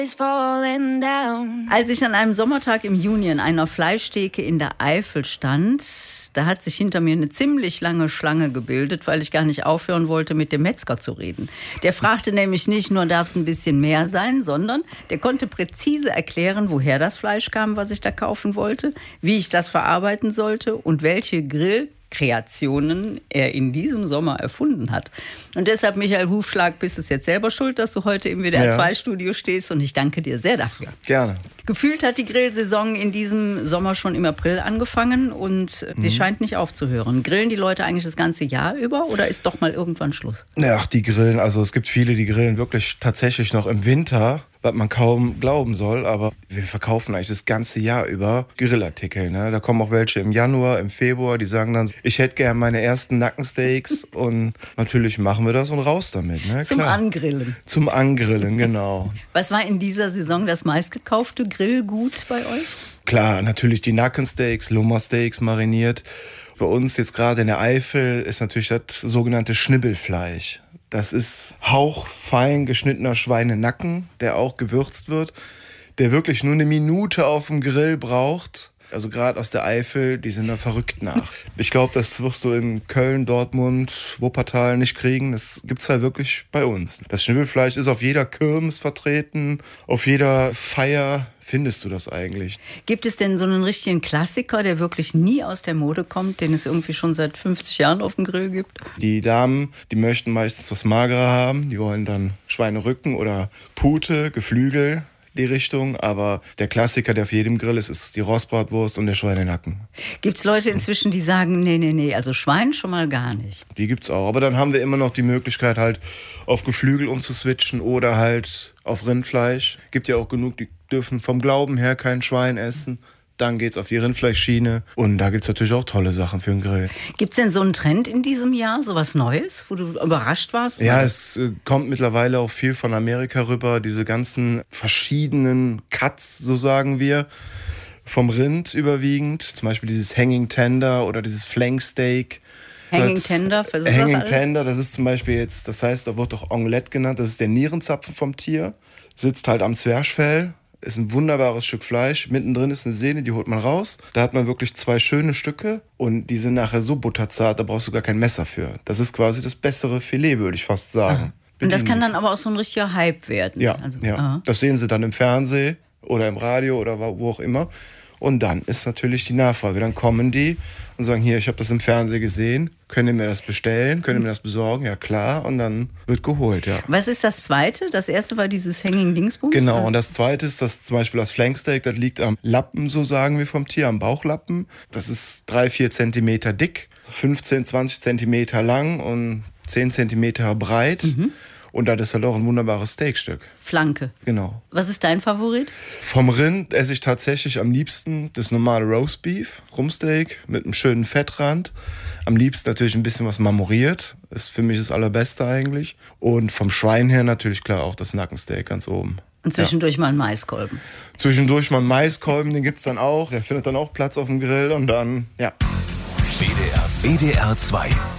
Als ich an einem Sommertag im Juni an einer Fleischtheke in der Eifel stand, da hat sich hinter mir eine ziemlich lange Schlange gebildet, weil ich gar nicht aufhören wollte, mit dem Metzger zu reden. Der fragte nämlich nicht nur, darf es ein bisschen mehr sein, sondern der konnte präzise erklären, woher das Fleisch kam, was ich da kaufen wollte, wie ich das verarbeiten sollte und welche Grillkreationen er in diesem Sommer erfunden hat. Und deshalb, Michael Hufschlag, bist es jetzt selber schuld, dass du heute im WDR-2-Studio stehst, und ich danke dir sehr dafür. Gerne. Gefühlt hat die Grillsaison in diesem Sommer schon im April angefangen und sie scheint nicht aufzuhören. Grillen die Leute eigentlich das ganze Jahr über oder ist doch mal irgendwann Schluss? Ach, die grillen, also es gibt viele, die grillen wirklich tatsächlich noch im Winter, was man kaum glauben soll, aber wir verkaufen eigentlich das ganze Jahr über Grillartikel. Ne? Da kommen auch welche im Januar, im Februar, die sagen dann, ich hätte gerne meine ersten Nackensteaks und natürlich machen wir das und raus damit. Ne? Zum Angrillen. Zum Angrillen, genau. Was war in dieser Saison das meistgekaufte Grillgut bei euch? Klar, natürlich die Nackensteaks, Lummersteaks mariniert. Bei uns jetzt gerade in der Eifel ist natürlich das sogenannte Schnibbelfleisch. Das ist hauchfein geschnittener Schweinenacken, der auch gewürzt wird, der wirklich nur eine Minute auf dem Grill braucht. Also gerade aus der Eifel, die sind da verrückt nach. Ich glaube, das wirst du in Köln, Dortmund, Wuppertal nicht kriegen. Das gibt's halt wirklich bei uns. Das Schnibbelfleisch ist auf jeder Kirmes vertreten, auf jeder Feier findest du das eigentlich. Gibt es denn so einen richtigen Klassiker, der wirklich nie aus der Mode kommt, den es irgendwie schon seit 50 Jahren auf dem Grill gibt? Die Damen, die möchten meistens was Magerer haben. Die wollen dann Schweinerücken oder Pute, Geflügel, die Richtung. Aber der Klassiker, der auf jedem Grill ist die Rostbratwurst und der Schweinenacken. Gibt es Leute inzwischen, die sagen, nee, also Schwein schon mal gar nicht? Die gibt's auch. Aber dann haben wir immer noch die Möglichkeit, halt auf Geflügel umzuswitchen oder halt auf Rindfleisch. Gibt ja auch genug, die dürfen vom Glauben her kein Schwein essen. Dann geht's auf die Rindfleischschiene. Und da gibt's natürlich auch tolle Sachen für den Grill. Gibt's denn so einen Trend in diesem Jahr, so was Neues, wo du überrascht warst? Ja, es kommt mittlerweile auch viel von Amerika rüber. Diese ganzen verschiedenen Cuts, so sagen wir, vom Rind überwiegend. Zum Beispiel dieses Hanging Tender oder dieses Flank Steak. Hanging Tender, was ist das? Hanging Tender, das ist zum Beispiel jetzt, das heißt, da wird auch Omelette genannt. Das ist der Nierenzapfen vom Tier. Sitzt halt am Zwerchfell. Ist ein wunderbares Stück Fleisch. Mittendrin ist eine Sehne, die holt man raus. Da hat man wirklich 2 schöne Stücke und die sind nachher so butterzart, da brauchst du gar kein Messer für. Das ist quasi das bessere Filet, würde ich fast sagen. Und das kann dann aber auch so ein richtiger Hype werden. Ja, also, ja. Das sehen sie dann im Fernsehen oder im Radio oder wo auch immer. Und dann ist natürlich die Nachfrage. Dann kommen die und sagen, hier, ich habe das im Fernsehen gesehen. Könnt ihr mir das bestellen? Könnt ihr mir das besorgen? Ja, klar. Und dann wird geholt, ja. Was ist das Zweite? Das Erste war dieses Hanging Dingsbums? Genau, und das Zweite ist das, zum Beispiel das Flanksteak. Das liegt am Lappen, so sagen wir vom Tier, am Bauchlappen. Das ist 3-4 Zentimeter dick, 15-20 Zentimeter lang und 10 Zentimeter breit. Und das ist halt auch ein wunderbares Steakstück. Flanke. Genau. Was ist dein Favorit? Vom Rind esse ich tatsächlich am liebsten das normale Roastbeef, Rumpsteak mit einem schönen Fettrand. Am liebsten natürlich ein bisschen was marmoriert. Ist für mich das Allerbeste eigentlich. Und vom Schwein her natürlich klar auch das Nackensteak ganz oben. Und zwischendurch mal einen Maiskolben. Zwischendurch mal einen Maiskolben, den gibt's dann auch. Der findet dann auch Platz auf dem Grill und dann, ja. WDR 2